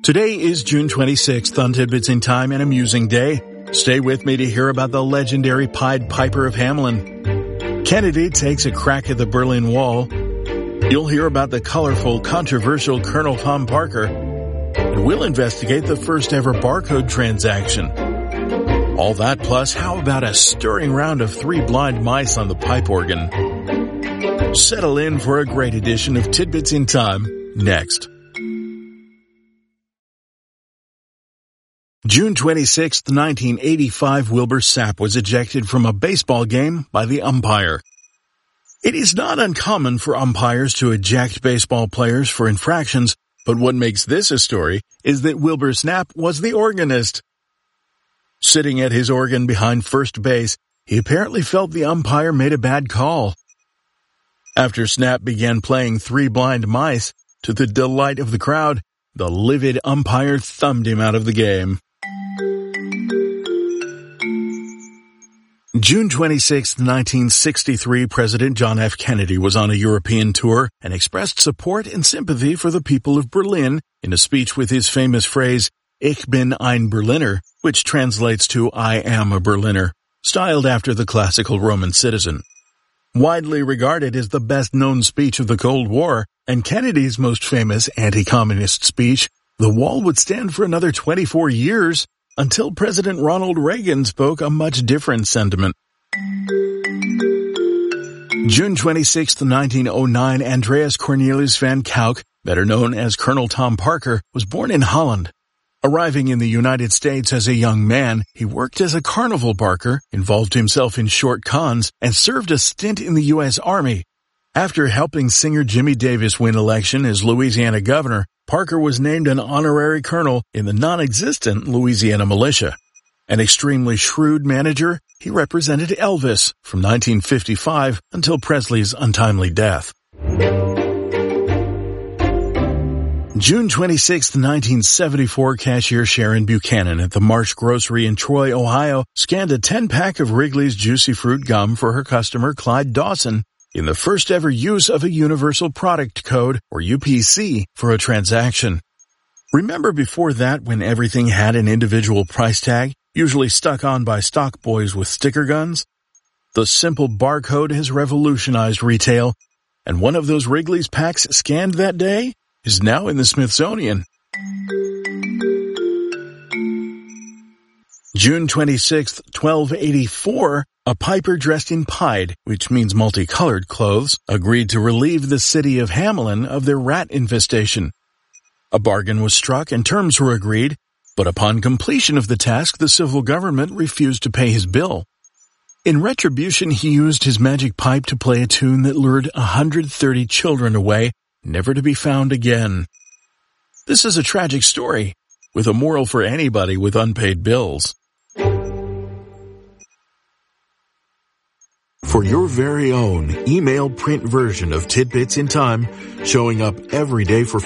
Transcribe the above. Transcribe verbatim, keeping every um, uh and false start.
Today is June twenty-sixth on Tidbits in Time, an amusing day. Stay with me to hear about the legendary Pied Piper of Hamelin. Kennedy takes a crack at the Berlin Wall. You'll hear about the colorful, controversial Colonel Tom Parker. And we'll investigate the first ever barcode transaction. All that plus, how about a stirring round of Three Blind Mice on the pipe organ? Settle in for a great edition of Tidbits in Time, next. June twenty-sixth, nineteen eighty-five, Wilbur Sapp was ejected from a baseball game by the umpire. It is not uncommon for umpires to eject baseball players for infractions, but what makes this a story is that Wilbur Sapp was the organist. Sitting at his organ behind first base, he apparently felt the umpire made a bad call. After Sapp began playing Three Blind Mice, to the delight of the crowd, the livid umpire thumbed him out of the game. June twenty-sixth, nineteen sixty-three, President John F. Kennedy was on a European tour and expressed support and sympathy for the people of Berlin in a speech with his famous phrase, "Ich bin ein Berliner," which translates to "I am a Berliner," styled after the classical Roman citizen. Widely regarded as the best-known speech of the Cold War, and Kennedy's most famous anti-communist speech, the wall would stand for another twenty-four years, until President Ronald Reagan spoke a much different sentiment. June twenty-sixth, nineteen oh nine, Andreas Cornelius van Kalk, better known as Colonel Tom Parker, was born in Holland. Arriving in the United States as a young man, he worked as a carnival barker, involved himself in short cons, and served a stint in the U S Army. After helping singer Jimmy Davis win election as Louisiana governor, Parker was named an honorary colonel in the non-existent Louisiana militia. An extremely shrewd manager, he represented Elvis from nineteen fifty-five until Presley's untimely death. June twenty-sixth, nineteen seventy-four, cashier Sharon Buchanan at the Marsh Grocery in Troy, Ohio, scanned a ten-pack of Wrigley's Juicy Fruit gum for her customer Clyde Dawson in the first ever use of a Universal Product Code, or U P C, for a transaction. Remember before that when everything had an individual price tag, usually stuck on by stock boys with sticker guns? The simple barcode has revolutionized retail, and one of those Wrigley's packs scanned that day is now in the Smithsonian. June twenty-sixth, twelve eighty-four, a piper dressed in pied, which means multicolored clothes, agreed to relieve the city of Hamelin of their rat infestation. A bargain was struck and terms were agreed, but upon completion of the task, the civil government refused to pay his bill. In retribution, he used his magic pipe to play a tune that lured one hundred thirty children away, never to be found again. This is a tragic story, with a moral for anybody with unpaid bills. For your very own email print version of Tidbits in Time, showing up every day for